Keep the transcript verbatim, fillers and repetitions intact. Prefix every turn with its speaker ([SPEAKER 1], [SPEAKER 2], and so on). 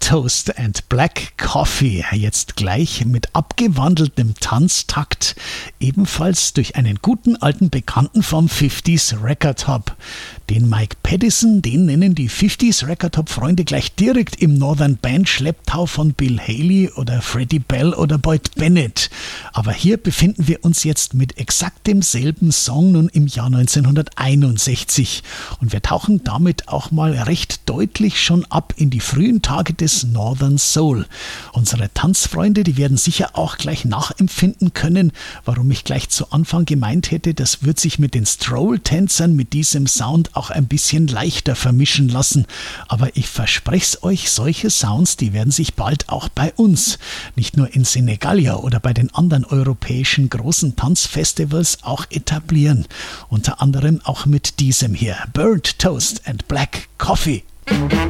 [SPEAKER 1] Toast and Black Coffee, jetzt gleich mit abgewandeltem Tanztakt, ebenfalls durch einen guten alten Bekannten vom fünfziger Record Hub. Den Mike Pattison, den nennen die fünfziger Record Hub Freunde gleich direkt im Northern Band Schlepptau von Bill Haley oder Freddie Bell oder Boyd Bennett. Aber hier befinden wir uns jetzt mit exakt demselben Song nun im Jahr neunzehnhunderteinundsechzig und wir tauchen damit auch mal recht deutlich schon ab in die frühen Tage des Northern Soul. Unsere Tanzfreunde, die werden sicher auch gleich nachempfinden können, warum ich gleich zu Anfang gemeint hätte, das wird sich mit den Stroll-Tänzern mit diesem Sound auch ein bisschen leichter vermischen lassen. Aber ich verspreche es euch, solche Sounds, die werden sich bald auch bei uns, nicht nur in Senegalia oder bei den anderen europäischen großen Tanzfestivals auch etablieren. Unter anderem auch mit diesem hier, Burnt Toast and Black Coffee.